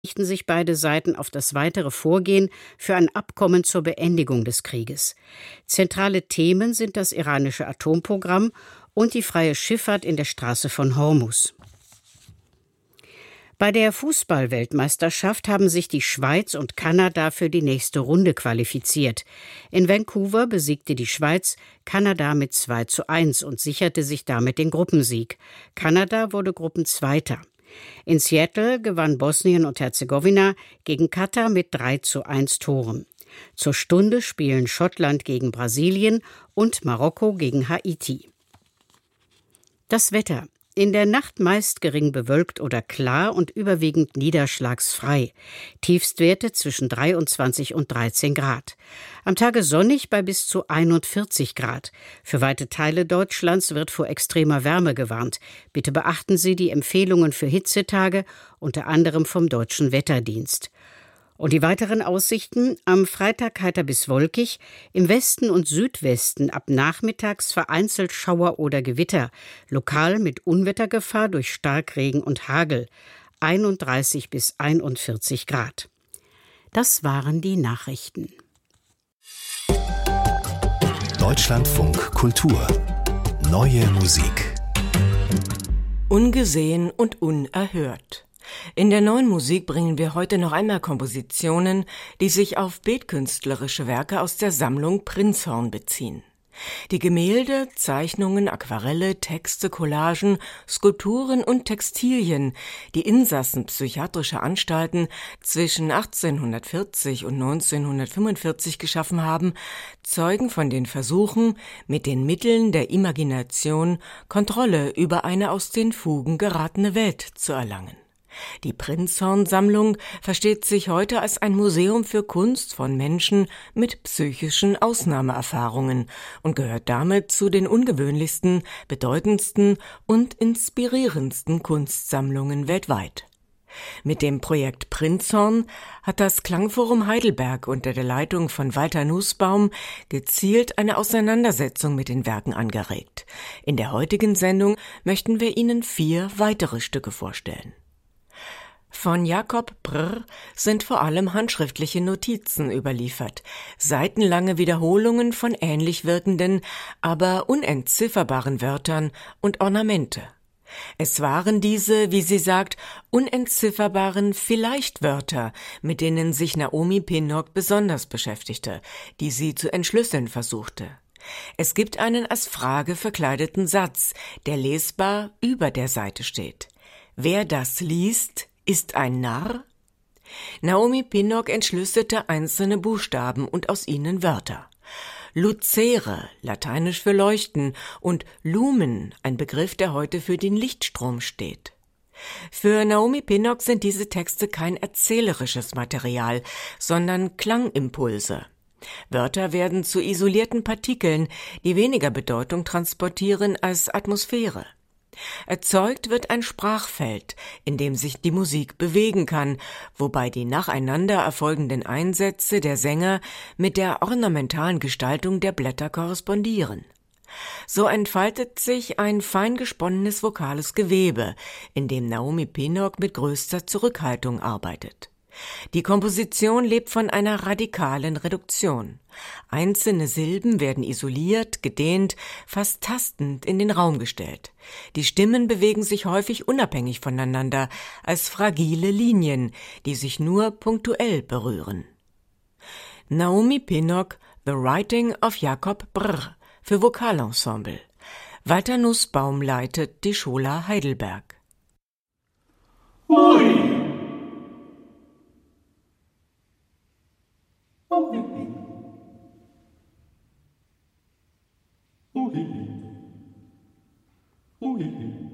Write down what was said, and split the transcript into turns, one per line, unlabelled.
richten sich beide Seiten auf das weitere Vorgehen für ein Abkommen zur Beendigung des Krieges. Zentrale Themen sind das iranische Atomprogramm und die freie Schifffahrt in der Straße von Hormuz. Bei der Fußball-Weltmeisterschaft haben sich die Schweiz und Kanada für die nächste Runde qualifiziert. In Vancouver besiegte die Schweiz Kanada mit 2:1 und sicherte sich damit den Gruppensieg. Kanada wurde Gruppenzweiter. In Seattle gewann Bosnien und Herzegowina gegen Katar mit 3:1 Toren. Zur Stunde spielen Schottland gegen Brasilien und Marokko gegen Haiti. Das Wetter. In der Nacht meist gering bewölkt oder klar und überwiegend niederschlagsfrei. Tiefstwerte zwischen 23 und 13 Grad. Am Tage sonnig bei bis zu 41 Grad. Für weite Teile Deutschlands wird vor extremer Wärme gewarnt. Bitte beachten Sie die Empfehlungen für Hitzetage, unter anderem vom Deutschen Wetterdienst. Und die weiteren Aussichten: am Freitag heiter bis wolkig, im Westen und Südwesten ab nachmittags vereinzelt Schauer oder Gewitter, lokal mit Unwettergefahr durch Starkregen und Hagel, 31 bis 41 Grad. Das waren die Nachrichten.
Deutschlandfunk Kultur. Neue Musik.
Ungesehen und unerhört. In der neuen Musik bringen wir heute noch einmal Kompositionen, die sich auf bildkünstlerische Werke aus der Sammlung Prinzhorn beziehen. Die Gemälde, Zeichnungen, Aquarelle, Texte, Collagen, Skulpturen und Textilien, die Insassen psychiatrischer Anstalten zwischen 1840 und 1945 geschaffen haben, zeugen von den Versuchen, mit den Mitteln der Imagination Kontrolle über eine aus den Fugen geratene Welt zu erlangen. Die Prinzhorn-Sammlung versteht sich heute als ein Museum für Kunst von Menschen mit psychischen Ausnahmeerfahrungen und gehört damit zu den ungewöhnlichsten, bedeutendsten und inspirierendsten Kunstsammlungen weltweit. Mit dem Projekt Prinzhorn hat das Klangforum Heidelberg unter der Leitung von Walter Nussbaum gezielt eine Auseinandersetzung mit den Werken angeregt. In der heutigen Sendung möchten wir Ihnen 4 weitere Stücke vorstellen. Von Jakob Brr sind vor allem handschriftliche Notizen überliefert, seitenlange Wiederholungen von ähnlich wirkenden, aber unentzifferbaren Wörtern und Ornamente. Es waren diese, wie sie sagt, unentzifferbaren Vielleicht-Wörter, mit denen sich Naomi Pinnock besonders beschäftigte, die sie zu entschlüsseln versuchte. Es gibt einen als Frage verkleideten Satz, der lesbar über der Seite steht. Wer das liest, ist ein Narr? Naomi Pinnock entschlüsselte einzelne Buchstaben und aus ihnen Wörter. Lucere, lateinisch für leuchten, und Lumen, ein Begriff, der heute für den Lichtstrom steht. Für Naomi Pinnock sind diese Texte kein erzählerisches Material, sondern Klangimpulse. Wörter werden zu isolierten Partikeln, die weniger Bedeutung transportieren als Atmosphäre. Erzeugt wird ein Sprachfeld, in dem sich die Musik bewegen kann, wobei die nacheinander erfolgenden Einsätze der Sänger mit der ornamentalen Gestaltung der Blätter korrespondieren. So entfaltet sich ein fein gesponnenes vokales Gewebe, in dem Naomi Pinnock mit größter Zurückhaltung arbeitet. Die Komposition lebt von einer radikalen Reduktion. Einzelne Silben werden isoliert, gedehnt, fast tastend in den Raum gestellt. Die Stimmen bewegen sich häufig unabhängig voneinander, als fragile Linien, die sich nur punktuell berühren. Naomi Pinnock, The Writing of Jakob Brr für Vokalensemble. Walter Nussbaum leitet die Schola Heidelberg.
Ui. Oh,